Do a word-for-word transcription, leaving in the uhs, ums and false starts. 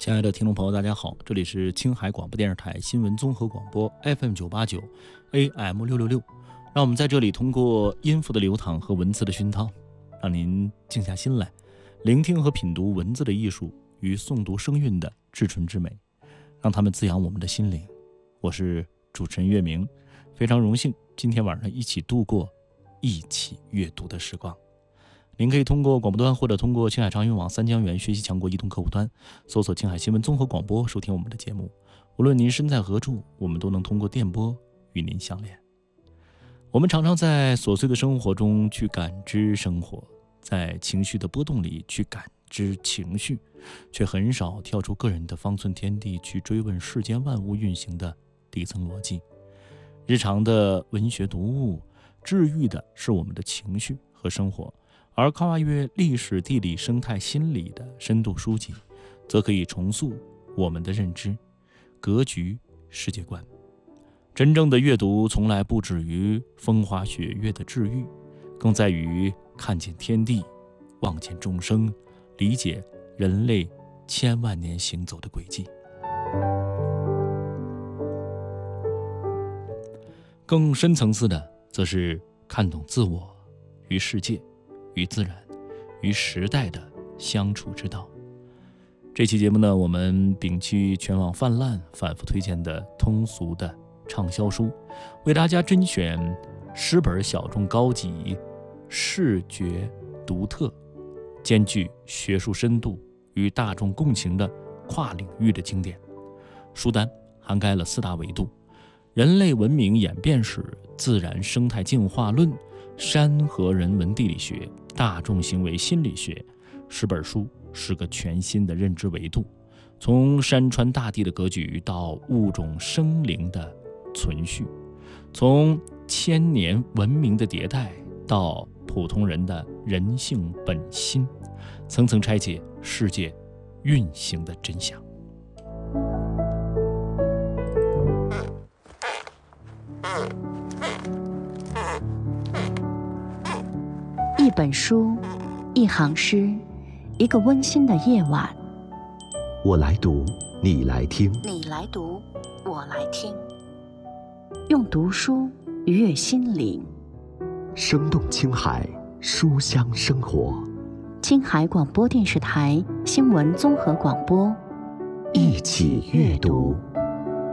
亲爱的听众朋友大家好，这里是青海广播电视台新闻综合广播 F M 九八九 A M 六六六，让我们在这里通过音符的流淌和文字的熏陶，让您静下心来聆听和品读文字的艺术与诵读声韵的至纯之美，让它们滋养我们的心灵。我是主持人岳明，非常荣幸今天晚上一起度过一起阅读的时光。您可以通过广播端或者通过青海长运网三江源学习强国移动客户端搜索青海新闻综合广播收听我们的节目。无论您身在何处，我们都能通过电波与您相连。我们常常在琐碎的生活中去感知生活，在情绪的波动里去感知情绪，却很少跳出个人的方寸天地去追问世间万物运行的底层逻辑。日常的文学读物治愈的是我们的情绪和生活，而跨越历史、地理、生态、心理的深度书籍，则可以重塑我们的认知、格局、世界观。真正的阅读从来不止于风花雪月的治愈，更在于看见天地，望见众生，理解人类千万年行走的轨迹。更深层次的，则是看懂自我与世界、与自然、与时代的相处之道。这期节目呢，我们摒弃全网泛滥、反复推荐的通俗的畅销书，为大家甄选十本小众高级、视觉独特、兼具学术深度与大众共情的跨领域的经典。书单涵盖了四大维度：人类文明演变史、自然生态进化论、山河人文地理学、大众行为心理学。十本书是个全新的认知维度，从山川大地的格局到物种生灵的存续，从千年文明的迭代到普通人的人性本心，层层拆解世界运行的真相。 一本书，一行诗，一个温馨的夜晚。 我来读，你来听。 你来读，我来听。用读书愉悦心灵， 生动青海，书香生活。 青海广播电视台新闻综合广播， 一起阅读。